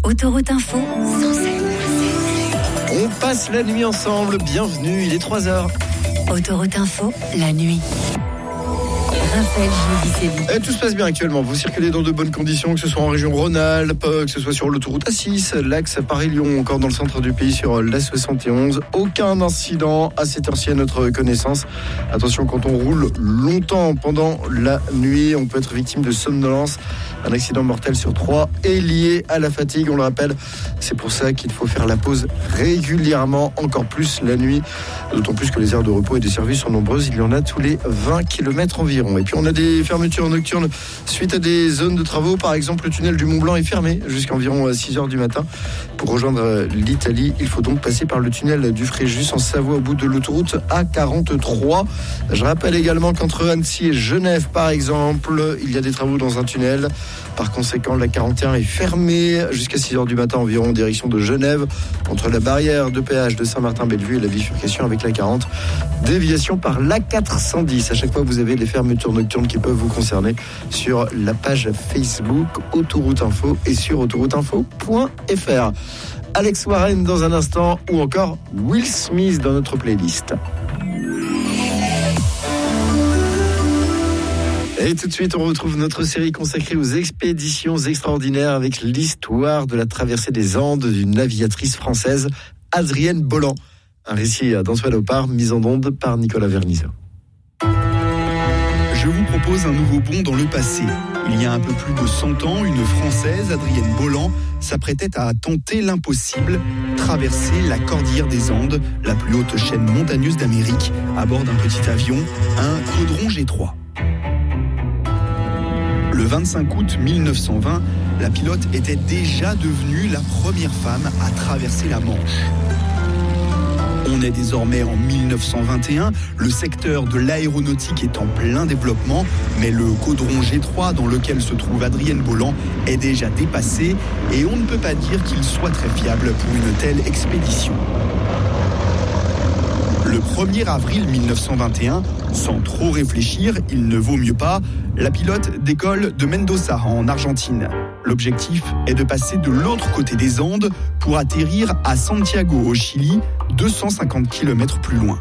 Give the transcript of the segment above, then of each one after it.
Autoroute Info, On passe la nuit ensemble, bienvenue, il est 3h. Autoroute Info, la nuit. Raphaël Giudicelli. Tout se passe bien actuellement, vous circulez dans de bonnes conditions, que ce soit en région Rhône-Alpes, que ce soit sur l'autoroute A6, l'axe Paris-Lyon, encore dans le centre du pays sur l'A71. Aucun incident à cette heure-ci à notre connaissance. Attention, quand on roule longtemps pendant la nuit, on peut être victime de somnolence. Un accident mortel sur 3 est lié à la fatigue, on le rappelle. C'est pour ça qu'il faut faire la pause régulièrement, encore plus la nuit. D'autant plus que les aires de repos et des services sont nombreuses. Il y en a tous les 20 km environ. Et puis on a des fermetures nocturnes suite à des zones de travaux. Par exemple, le tunnel du Mont-Blanc est fermé jusqu'à environ 6h du matin. Pour rejoindre l'Italie, il faut donc passer par le tunnel du Fréjus en Savoie au bout de l'autoroute A43. Je rappelle également qu'entre Annecy et Genève, par exemple, il y a des travaux dans un tunnel. Par conséquent, la 41 est fermée jusqu'à 6h du matin environ en direction de Genève, entre la barrière de péage de Saint-Martin-Bellevue et la bifurcation avec la 40. Déviation par la 410. À chaque fois, vous avez les fermetures nocturnes qui peuvent vous concerner sur la page Facebook Autoroute Info et sur autorouteinfo.fr. Alex Warren dans un instant ou encore Will Smith dans notre playlist. Et tout de suite, on retrouve notre série consacrée aux expéditions extraordinaires avec l'histoire de la traversée des Andes d'une aviatrice française, Adrienne Bolland. Un récit d'Antoine Opar, mis en onde par Nicolas Vernizot. Je vous propose un nouveau bond dans le passé. Il y a un peu plus de 100 ans, une Française, Adrienne Bolland, s'apprêtait à tenter l'impossible, traverser la cordillère des Andes, la plus haute chaîne montagneuse d'Amérique, à bord d'un petit avion, un Caudron G3. Le 25 août 1920, la pilote était déjà devenue la première femme à traverser la Manche. On est désormais en 1921, le secteur de l'aéronautique est en plein développement, mais le Caudron G3 dans lequel se trouve Adrienne Bolland est déjà dépassé et on ne peut pas dire qu'il soit très fiable pour une telle expédition. Le 1er avril 1921, sans trop réfléchir, il ne vaut mieux pas, la pilote décolle de Mendoza en Argentine. L'objectif est de passer de l'autre côté des Andes pour atterrir à Santiago au Chili, 250 km plus loin.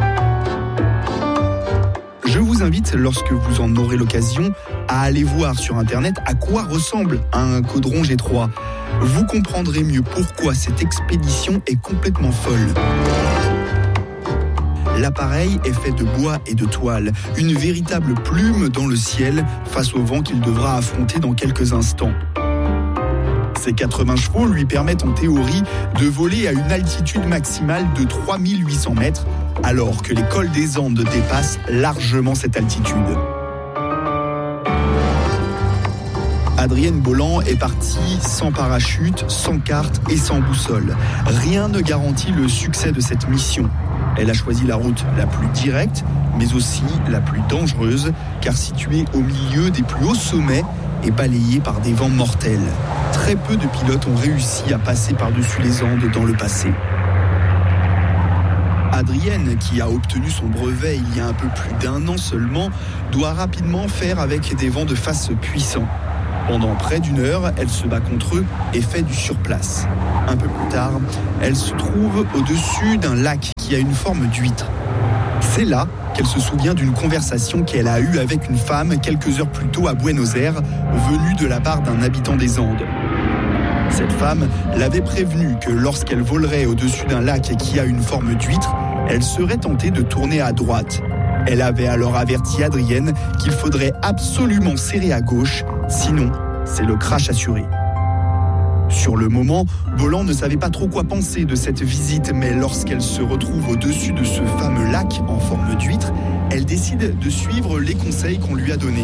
Je vous invite, lorsque vous en aurez l'occasion, à aller voir sur Internet à quoi ressemble un Caudron G3. Vous comprendrez mieux pourquoi cette expédition est complètement folle. L'appareil est fait de bois et de toile, une véritable plume dans le ciel face au vent qu'il devra affronter dans quelques instants. Ses 80 chevaux lui permettent en théorie de voler à une altitude maximale de 3800 mètres, alors que les cols des Andes dépassent largement cette altitude. Adrienne Bolland est partie sans parachute, sans carte et sans boussole. Rien ne garantit le succès de cette mission. Elle a choisi la route la plus directe, mais aussi la plus dangereuse, car située au milieu des plus hauts sommets et balayée par des vents mortels. Très peu de pilotes ont réussi à passer par-dessus les Andes dans le passé. Adrienne, qui a obtenu son brevet il y a un peu plus d'1 an seulement, doit rapidement faire avec des vents de face puissants. Pendant près d'1 heure, elle se bat contre eux et fait du surplace. Un peu plus tard, elle se trouve au-dessus d'un lac qui a une forme d'huître. C'est là qu'elle se souvient d'une conversation qu'elle a eue avec une femme quelques heures plus tôt à Buenos Aires, venue de la part d'un habitant des Andes. Cette femme l'avait prévenue que lorsqu'elle volerait au-dessus d'un lac qui a une forme d'huître, elle serait tentée de tourner à droite. Elle avait alors averti Adrienne qu'il faudrait absolument serrer à gauche, sinon c'est le crash assuré. Sur le moment, Bolland ne savait pas trop quoi penser de cette visite, mais lorsqu'elle se retrouve au-dessus de ce fameux lac en forme d'huître, elle décide de suivre les conseils qu'on lui a donnés.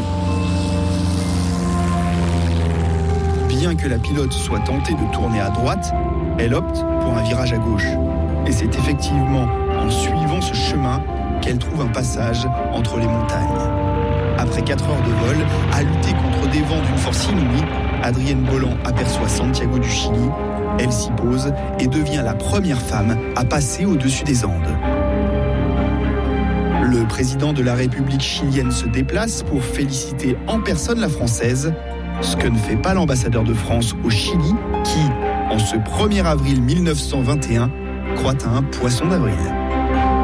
Bien que la pilote soit tentée de tourner à droite, elle opte pour un virage à gauche. Et c'est effectivement en suivant ce chemin qu'elle trouve un passage entre les montagnes. Après 4 heures de vol, à lutter contre des vents d'une force inouïe, Adrienne Bolland aperçoit Santiago du Chili, elle s'y pose et devient la première femme à passer au-dessus des Andes. Le président de la République chilienne se déplace pour féliciter en personne la Française, ce que ne fait pas l'ambassadeur de France au Chili, qui, en ce 1er avril 1921, croit à un poisson d'avril.